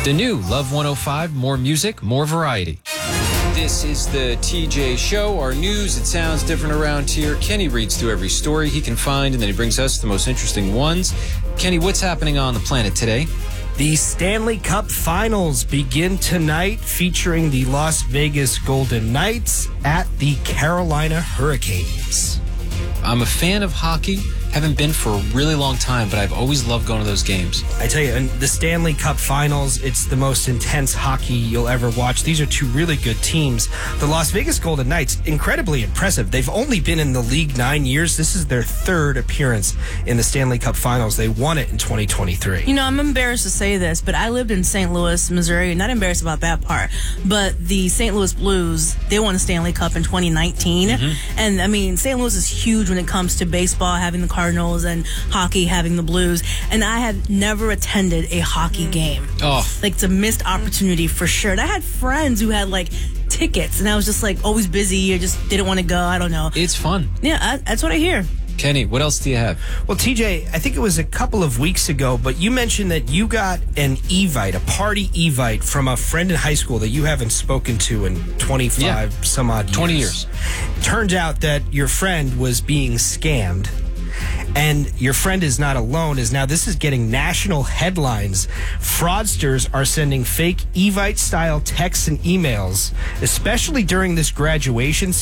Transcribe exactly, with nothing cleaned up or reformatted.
The new Love one oh five, more music, more variety. This is the T J Show, our news. It sounds different around here. Kenny reads through every story he can find, and then he brings us the most interesting ones. Kenny, what's happening on the planet today? The Stanley Cup Finals begin tonight, featuring the Las Vegas Golden Knights at the Carolina Hurricanes. I'm a fan of hockey. Haven't been for a really long time, but I've always loved going to those games. I tell you, in the Stanley Cup Finals, it's the most intense hockey you'll ever watch. These are two really good teams. The Las Vegas Golden Knights, incredibly impressive. They've only been in the league nine years. This is their third appearance in the Stanley Cup Finals. They won it in twenty twenty-three. You know, I'm embarrassed to say this, but I lived in Saint Louis, Missouri. Not embarrassed about that part, but the Saint Louis Blues, they won the Stanley Cup in twenty nineteen. Mm-hmm. And, I mean, Saint Louis is huge when it comes to baseball, having the Cardinals, and hockey having the Blues, and I have never attended a hockey game. Oh, like, it's a missed opportunity for sure. And I had friends who had like tickets, and I was just like always busy or just didn't want to go. I don't know. It's fun. Yeah, I, that's what I hear. Kenny, what else do you have? Well, T J, I think it was a couple of weeks ago, but you mentioned that you got an Evite, a party Evite from a friend in high school that you haven't spoken to in twenty-five yeah. some odd years. twenty years. Turns out that your friend was being scammed. And your friend is not alone, as now this is getting national headlines. Fraudsters are sending fake Evite-style texts and emails, especially during this graduation season.